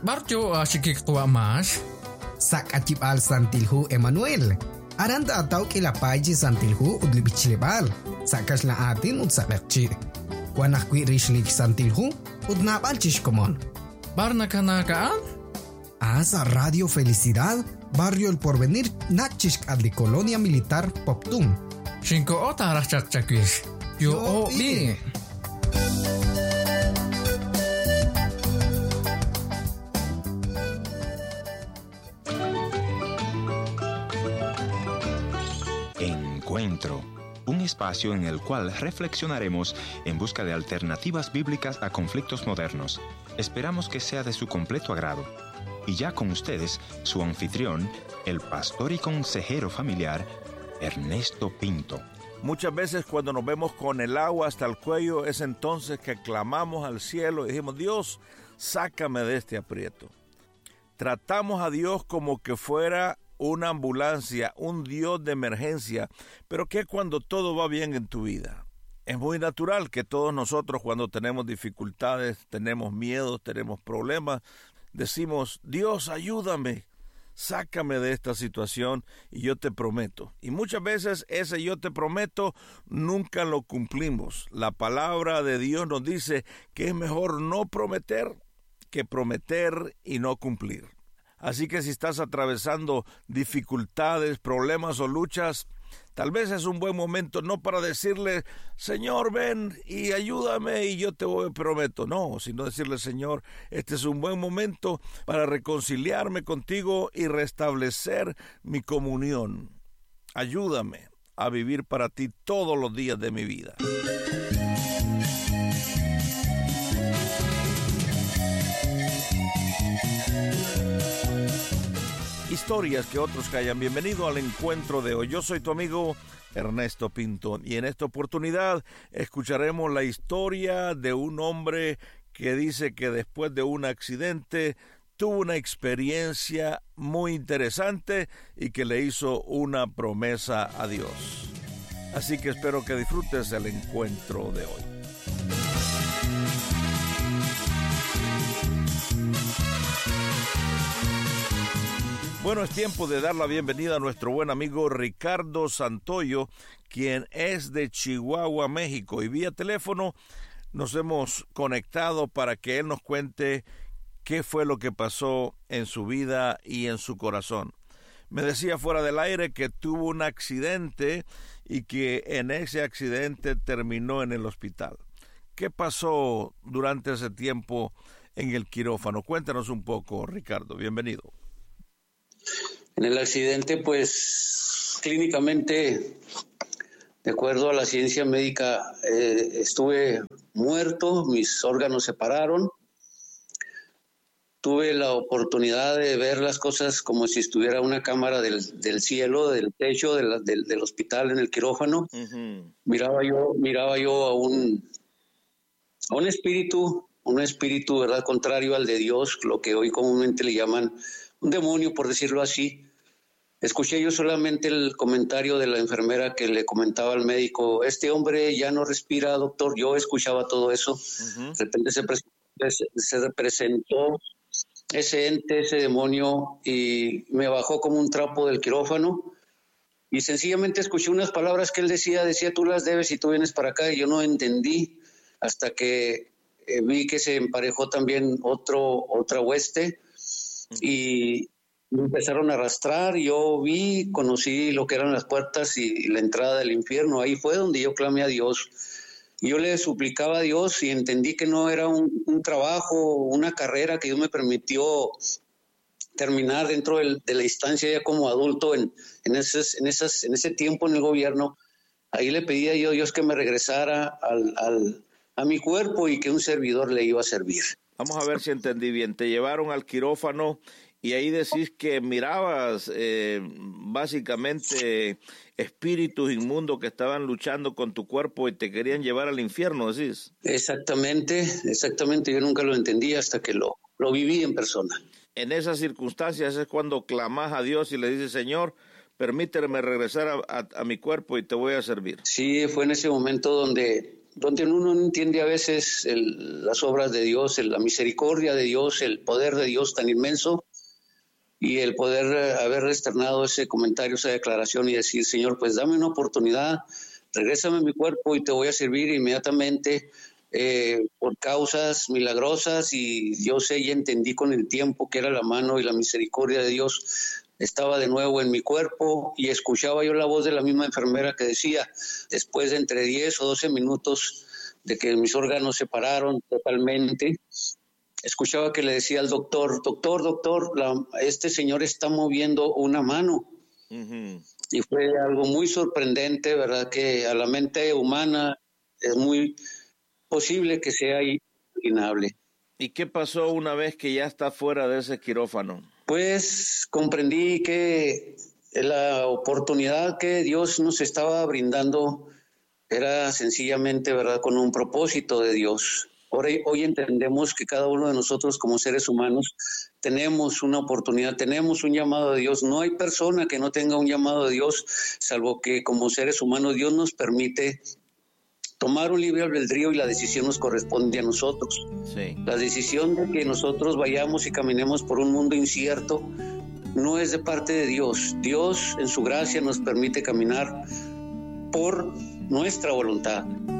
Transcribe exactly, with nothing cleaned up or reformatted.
Barjo asikik tua mas. Sak acip al santilhu Emmanuel. Aranda atau ke la paji santilhu udli bichlebal. Sakas la atin ud sakakchi. Kuanak kwi rishlik santilhu ud napal chishkomon. Barna kanakaan? Asa Radio Felicidad, Barrio El Porvenir, Nakchishk adli Colonia Militar Poptum. Shinko ota rachak chakwish. Yo o bi. Encuentro, un espacio en el cual reflexionaremos en busca de alternativas bíblicas a conflictos modernos. Esperamos que sea de su completo agrado. Y ya con ustedes, su anfitrión, el pastor y consejero familiar, Ernesto Pinto. Muchas veces cuando nos vemos con el agua hasta el cuello, es entonces que clamamos al cielo y dijimos, Dios, sácame de este aprieto. Tratamos a Dios como que fuera una ambulancia, un Dios de emergencia. Pero ¿qué cuando todo va bien en tu vida? Es muy natural que todos nosotros cuando tenemos dificultades, tenemos miedos, tenemos problemas, decimos, Dios, ayúdame, sácame de esta situación y yo te prometo. Y muchas veces ese yo te prometo nunca lo cumplimos. La palabra de Dios nos dice que es mejor no prometer que prometer y no cumplir. Así que si estás atravesando dificultades, problemas o luchas, tal vez es un buen momento no para decirle, Señor, ven y ayúdame y yo te voy, prometo. No, sino decirle, Señor, este es un buen momento para reconciliarme contigo y restablecer mi comunión. Ayúdame a vivir para ti todos los días de mi vida. Historias que otros callan. Bienvenido al encuentro de hoy. Yo soy tu amigo Ernesto Pinto y en esta oportunidad escucharemos la historia de un hombre que dice que después de un accidente tuvo una experiencia muy interesante y que le hizo una promesa a Dios. Así que espero que disfrutes el encuentro de hoy. Bueno, es tiempo de dar la bienvenida a nuestro buen amigo Ricardo Santoyo, quien es de Chihuahua, México, y vía teléfono nos hemos conectado para que él nos cuente qué fue lo que pasó en su vida y en su corazón. Me decía fuera del aire que tuvo un accidente y que en ese accidente terminó en el hospital. ¿Qué pasó durante ese tiempo en el quirófano? Cuéntanos un poco, Ricardo. Bienvenido. En el accidente, pues, clínicamente, de acuerdo a la ciencia médica, eh, estuve muerto, mis órganos se pararon. Tuve la oportunidad de ver las cosas como si estuviera una cámara del, del cielo, del techo de la, del, del hospital en el quirófano. Uh-huh. Miraba yo, miraba yo a un, a un espíritu, un espíritu, ¿verdad?, contrario al de Dios, lo que hoy comúnmente le llaman un demonio, por decirlo así. Escuché yo solamente el comentario de la enfermera que le comentaba al médico, este hombre ya no respira, doctor. Yo escuchaba todo eso. Uh-huh. De repente se, pre- se representó ese ente, ese demonio, y me bajó como un trapo del quirófano y sencillamente escuché unas palabras que él decía, decía, tú las debes y tú vienes para acá, y yo no entendí hasta que eh, vi que se emparejó también otro, otra hueste. Y me empezaron a arrastrar, yo vi, conocí lo que eran las puertas y la entrada del infierno. Ahí fue donde yo clamé a Dios. Yo le suplicaba a Dios y entendí que no era un, un trabajo, una carrera que Dios me permitió terminar dentro del, de la instancia ya como adulto en, en, esas, en, esas, en ese tiempo en el gobierno. Ahí le pedía yo a Dios que me regresara al, al, a mi cuerpo y que un servidor le iba a servir. Vamos a ver si entendí bien. Te llevaron al quirófano y ahí decís que mirabas eh, básicamente espíritus inmundos que estaban luchando con tu cuerpo y te querían llevar al infierno, decís. Exactamente, exactamente. Yo nunca lo entendí hasta que lo, lo viví en persona. En esas circunstancias es cuando clamás a Dios y le dices, Señor, permíteme regresar a, a, a mi cuerpo y te voy a servir. Sí, fue en ese momento donde donde uno no entiende a veces el, las obras de Dios, el, la misericordia de Dios, el poder de Dios tan inmenso, y el poder eh, haber externado ese comentario, esa declaración y decir, Señor, pues dame una oportunidad, regrésame mi cuerpo y te voy a servir inmediatamente eh, por causas milagrosas, y yo sé y entendí con el tiempo que era la mano y la misericordia de Dios estaba de nuevo en mi cuerpo, y escuchaba yo la voz de la misma enfermera que decía, después de entre diez o doce minutos de que mis órganos se pararon totalmente, escuchaba que le decía al doctor, doctor, doctor, la, este señor está moviendo una mano. Uh-huh. Y fue algo muy sorprendente, ¿verdad? Que a la mente humana es muy posible que sea inimaginable. ¿Y qué pasó una vez que ya está fuera de ese quirófano? Pues comprendí que la oportunidad que Dios nos estaba brindando era sencillamente, ¿verdad?, con un propósito de Dios. Hoy, hoy entendemos que cada uno de nosotros como seres humanos tenemos una oportunidad, tenemos un llamado de Dios. No hay persona que no tenga un llamado de Dios, salvo que como seres humanos Dios nos permite tomar un libre albedrío y la decisión nos corresponde a nosotros. Sí. La decisión de que nosotros vayamos y caminemos por un mundo incierto no es de parte de Dios. Dios en su gracia nos permite caminar por nuestra voluntad.